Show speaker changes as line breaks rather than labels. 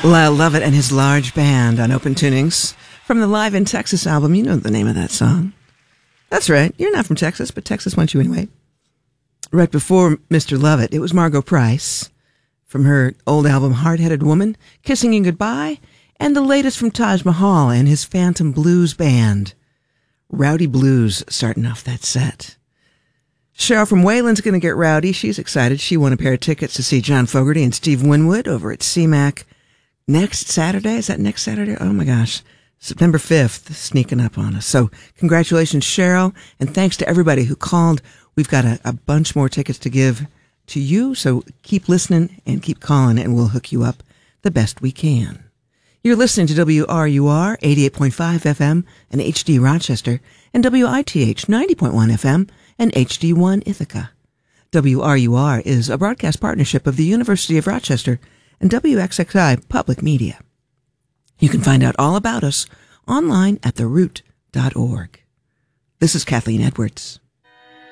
Lyle Lovett and his large band on Open Tunings from the Live in Texas album. You know the name of that song. That's right. You're not from Texas, but Texas wants you anyway. Right before Mr. Lovett, it was Margo Price from her old album Hard-Headed Woman, Kissing You Goodbye, and the latest from Taj Mahal and his Phantom Blues Band. Rowdy Blues starting off that set. Cheryl from Wayland's going to get rowdy. She's excited. She won a pair of tickets to see John Fogerty and Steve Winwood over at CMAC next Saturday. Is that next Saturday? Oh my gosh. September 5th, sneaking up on us. So congratulations, Cheryl. And thanks to everybody who called. We've got a bunch more tickets to give to you. So keep listening and keep calling and we'll hook you up the best we can. You're listening to WRUR 88.5 FM and HD Rochester and WITH 90.1 FM and HD1 Ithaca. WRUR is a broadcast partnership of the University of Rochester and WXXI Public Media. You can find out all about us online at theroot.org. This is Kathleen Edwards.